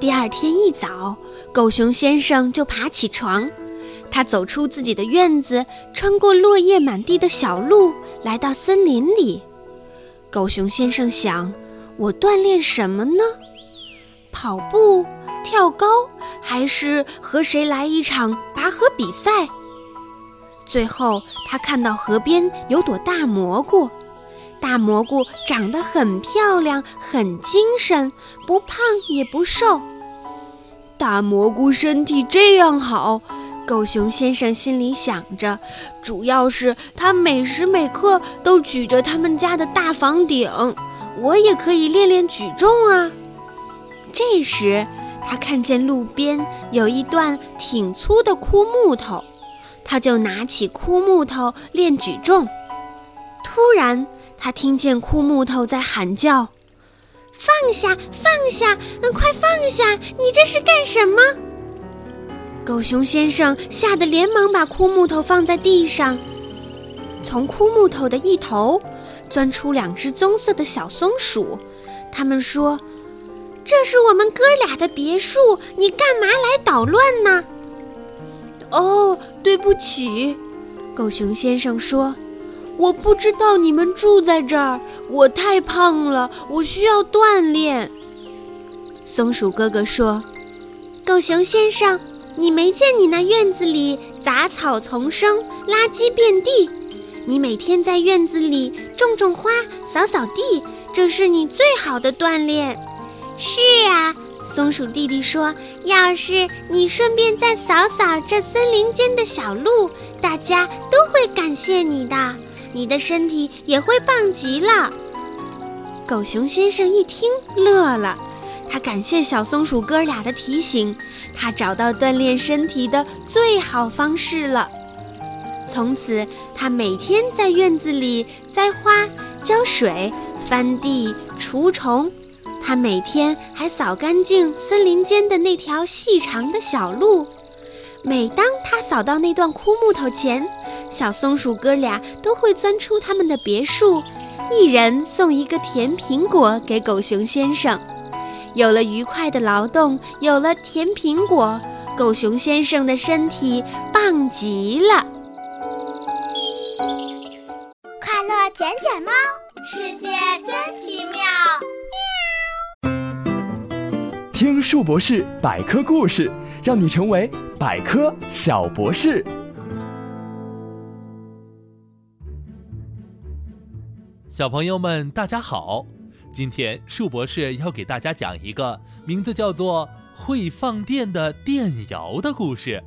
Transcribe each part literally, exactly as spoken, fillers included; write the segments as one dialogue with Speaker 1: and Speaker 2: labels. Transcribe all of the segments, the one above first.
Speaker 1: 第二天一早，狗熊先生就爬起床，他走出自己的院子，穿过落叶满地的小路，来到森林里。狗熊先生想，我锻炼什么呢？跑步、跳高，还是和谁来一场拔河比赛？最后他看到河边有朵大蘑菇，大蘑菇长得很漂亮，很精神，不胖也不瘦。大蘑菇身体这样好，狗熊先生心里想着，主要是他每时每刻都举着他们家的大房顶，我也可以练练举重啊。这时他看见路边有一段挺粗的枯木头，他就拿起枯木头练举重。突然他听见枯木头在喊叫，放下放下，快放下，你这是干什么？狗熊先生吓得连忙把枯木头放在地上，从枯木头的一头钻出两只棕色的小松鼠，他们说，这是我们哥俩的别墅，你干嘛来捣乱呢？哦，对不起，狗熊先生说，我不知道你们住在这儿，我太胖了，我需要锻炼。松鼠哥哥说，狗熊先生，你没见你那院子里杂草丛生，垃圾遍地，你每天在院子里种种花，扫扫地，这是你最好的锻炼。是啊，松鼠弟弟说，要是你顺便再扫扫这森林间的小路，大家都会感谢你的，你的身体也会棒极了。狗熊先生一听乐了，他感谢小松鼠哥俩的提醒，他找到锻炼身体的最好方式了。从此他每天在院子里栽花、浇水、翻地、除虫，他每天还扫干净森林间的那条细长的小路。每当他扫到那段枯木头前，小松鼠哥俩都会钻出他们的别墅，一人送一个甜苹果给狗熊先生。有了愉快的劳动，有了甜苹果，狗熊先生的身体棒极了。
Speaker 2: 快乐捡捡猫，世界真奇妙。
Speaker 3: 听树博士百科故事，让你成为百科小博士。
Speaker 4: 小朋友们大家好，今天树博士要给大家讲一个名字叫做会放电的电摇的故事。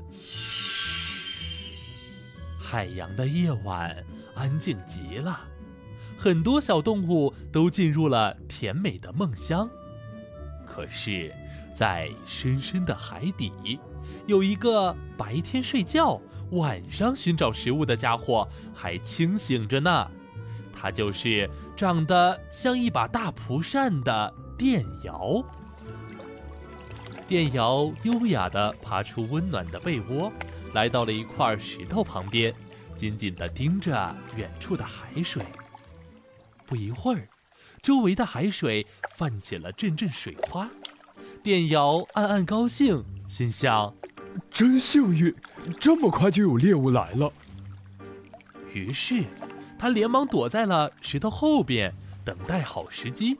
Speaker 4: 海洋的夜晚安静极了，很多小动物都进入了甜美的梦乡。可是在深深的海底，有一个白天睡觉晚上寻找食物的家伙还清醒着呢，它就是长得像一把大蒲扇的电摇。电摇优雅地爬出温暖的被窝，来到了一块石头旁边，紧紧地盯着远处的海水。不一会儿，周围的海水泛起了阵阵水花。电摇暗暗高兴，心想，
Speaker 3: 真幸运，这么快就有猎物来了。
Speaker 4: 于是他连忙躲在了石头后边，等待好时机。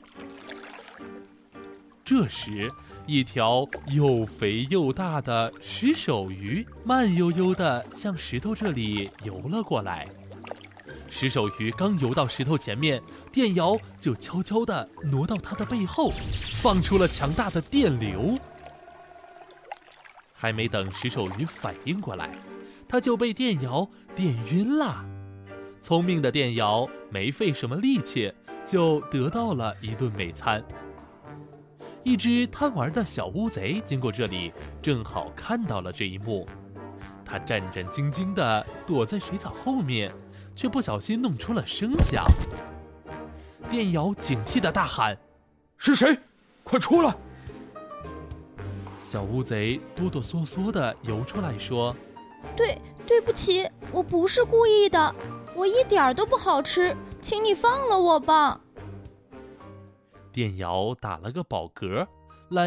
Speaker 4: 这时，一条又肥又大的石手鱼慢悠悠地向石头这里游了过来。石手鱼刚游到石头前面，电摇就悄悄地挪到它的背后，放出了强大的电流。还没等石手鱼反应过来，它就被电摇电晕了。聪明的电摇没费什么力气，就得到了一顿美餐。一只贪玩的小乌贼经过这里，正好看到了这一幕。他战战兢兢地躲在水草后面，却不小心弄出了声响。电摇警惕地大喊：“
Speaker 3: 是谁？快出来！”
Speaker 4: 小乌贼哆哆嗦嗦地游出来说：“
Speaker 5: 对，对不起，我不是故意的，我一点都不好吃，请你放了我吧。”
Speaker 4: 电摇打了个饱嗝，